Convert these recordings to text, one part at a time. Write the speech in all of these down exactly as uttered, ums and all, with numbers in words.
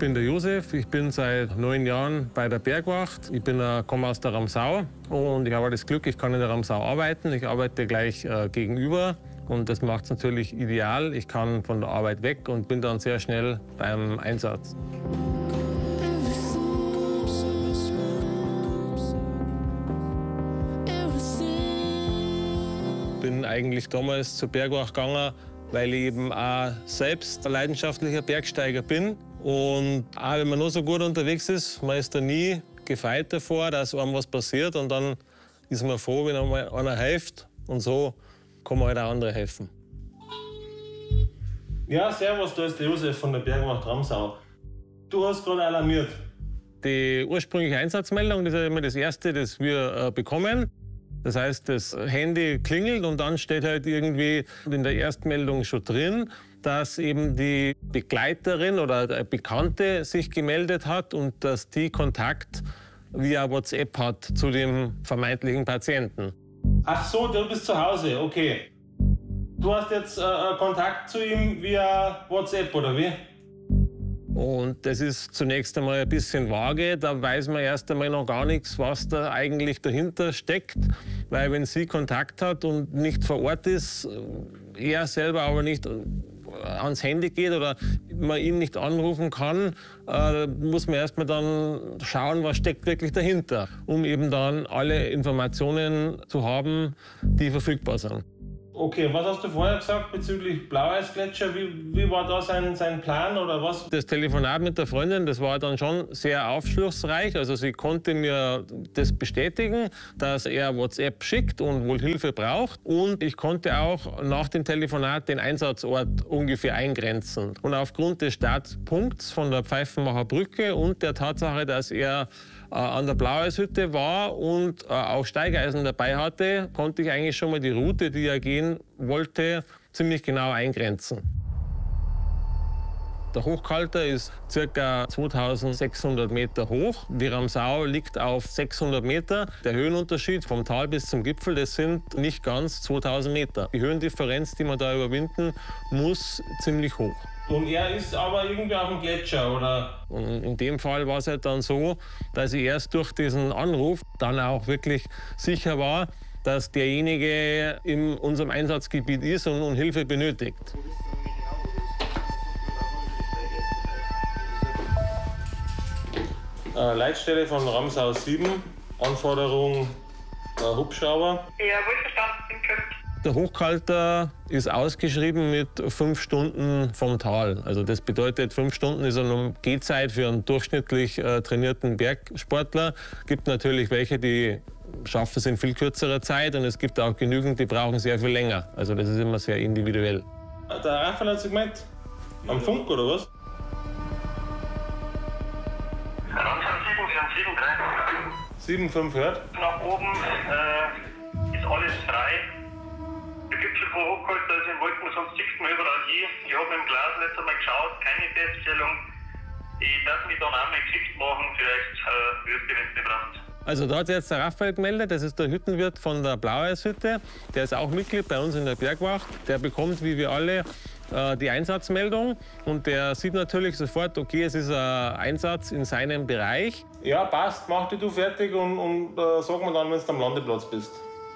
bin der Josef, ich bin seit neun Jahren bei der Bergwacht. Ich bin, äh, komme aus der Ramsau und ich habe das Glück, ich kann in der Ramsau arbeiten. Ich arbeite gleich äh, gegenüber und das macht es natürlich ideal. Ich kann von der Arbeit weg und bin dann sehr schnell beim Einsatz. Ich bin eigentlich damals zur Bergwacht gegangen, weil ich eben auch selbst ein leidenschaftlicher Bergsteiger bin. Und auch wenn man noch so gut unterwegs ist, man ist da nie gefeit davor, dass einem was passiert. Und dann ist man froh, wenn einmal einer hilft. Und so kann man halt auch andere helfen. Ja, servus, da ist der Josef von der Bergwacht Ramsau. Du hast gerade alarmiert. Die ursprüngliche Einsatzmeldung, das ist immer das Erste, das wir äh, bekommen. Das heißt, das Handy klingelt und dann steht halt irgendwie in der Erstmeldung schon drin, dass eben die Begleiterin oder der Bekannte sich gemeldet hat und dass die Kontakt via WhatsApp hat zu dem vermeintlichen Patienten. Ach so, du bist zu Hause, okay. Du hast jetzt äh, Kontakt zu ihm via WhatsApp, oder wie? Und das ist zunächst einmal ein bisschen vage. Da weiß man erst einmal noch gar nichts, was da eigentlich dahinter steckt. Weil wenn sie Kontakt hat und nicht vor Ort ist, er selber aber nicht ans Handy geht oder man ihn nicht anrufen kann, äh, muss man erst mal dann schauen, was steckt wirklich dahinter, um eben dann alle Informationen zu haben, die verfügbar sind. Okay, was hast du vorher gesagt bezüglich Blaueisgletscher? Wie, wie war da sein, sein Plan oder was? Das Telefonat mit der Freundin, das war dann schon sehr aufschlussreich. Also sie konnte mir das bestätigen, dass er WhatsApp schickt und wohl Hilfe braucht. Und ich konnte auch nach dem Telefonat den Einsatzort ungefähr eingrenzen. Und aufgrund des Startpunkts von der Pfeifenmacher Brücke und der Tatsache, dass er äh, an der Blaueishütte war und äh, auch Steigeisen dabei hatte, konnte ich eigentlich schon mal die Route, die er gehen wollte, ziemlich genau eingrenzen. Der Hochkalter ist ca. zweitausendsechshundert Meter hoch. Die Ramsau liegt auf sechshundert Meter. Der Höhenunterschied vom Tal bis zum Gipfel, das sind nicht ganz zweitausend Meter. Die Höhendifferenz, die man da überwinden muss, ziemlich hoch. Und er ist aber irgendwie auf dem Gletscher, oder? Und in dem Fall war es halt dann so, dass ich erst durch diesen Anruf dann auch wirklich sicher war, dass derjenige in unserem Einsatzgebiet ist und, und Hilfe benötigt. Äh, Leitstelle von Ramsau sieben, Anforderung äh, Hubschrauber. Ja, wohl verstanden. Der Hochkalter ist ausgeschrieben mit fünf Stunden vom Tal. Also das bedeutet, fünf Stunden ist eine Gehzeit für einen durchschnittlich äh, trainierten Bergsportler. Es gibt natürlich welche, die schaffen es in viel kürzerer Zeit und es gibt auch genügend, die brauchen sehr viel länger. Also das ist immer sehr individuell. Der Raphael hat sich gemeint, am Funk oder was? Ramsau sieben, wir haben sieben drei. sieben fünf hört. Nach oben äh, ist alles frei. Der Gipfel von Hochkalter ist in Wolken, sonst sieht man überall hier. Ich habe im Glas letztes Mal geschaut, keine Feststellung. Ich darf mich dann auch mal geschickt machen, vielleicht äh, wird wenn es nicht braucht. Also da hat sich jetzt der Raphael gemeldet, das ist der Hüttenwirt von der Blaueishütte. Der ist auch Mitglied bei uns in der Bergwacht. Der bekommt, wie wir alle, äh, die Einsatzmeldung. Und der sieht natürlich sofort, okay, es ist ein Einsatz in seinem Bereich. Ja, passt, mach dich du fertig und, und äh, sag mir dann, wenn du am Landeplatz bist.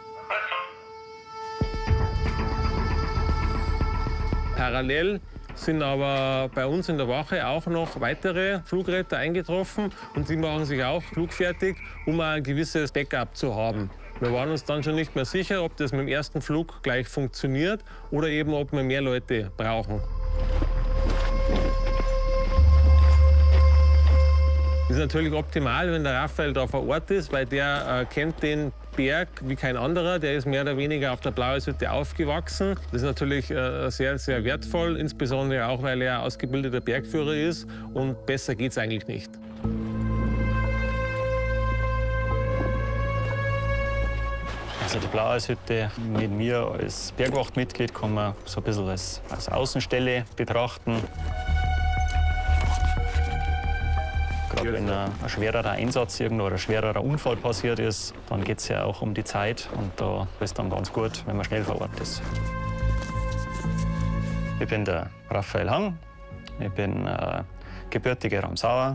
Parallel sind aber bei uns in der Wache auch noch weitere Flugretter eingetroffen und die machen sich auch flugfertig, um ein gewisses Backup zu haben. Wir waren uns dann schon nicht mehr sicher, ob das mit dem ersten Flug gleich funktioniert oder eben, ob wir mehr Leute brauchen. Es ist natürlich optimal, wenn der Raphael da vor Ort ist, weil der äh, kennt den Berg wie kein anderer. Der ist mehr oder weniger auf der Blaueishütte aufgewachsen. Das ist natürlich äh, sehr, sehr wertvoll, insbesondere auch, weil er ausgebildeter Bergführer ist. Und besser geht es eigentlich nicht. Also die Blaueishütte mit mir als Bergwachtmitglied kann man so ein bisschen als, als Außenstelle betrachten. Gerade wenn ein, ein schwererer Einsatz irgendwo oder ein schwererer Unfall passiert ist, dann geht es ja auch um die Zeit. Und da ist es dann ganz gut, wenn man schnell vor Ort ist. Ich bin der Raphael Hang. Ich bin äh, gebürtige Ramsauer.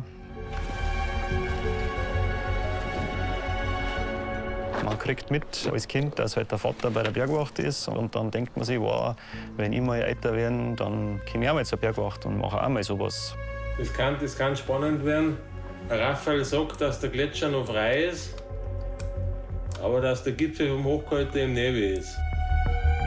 Man kriegt mit als Kind, dass halt der Vater bei der Bergwacht ist. Und dann denkt man sich, wow, wenn ich mal älter werde, dann komme ich auch mal zur Bergwacht und mache auch mal sowas. Das kann, das kann spannend werden. Raphael sagt, dass der Gletscher noch frei ist, aber dass der Gipfel vom Hochkalten im Nebel ist.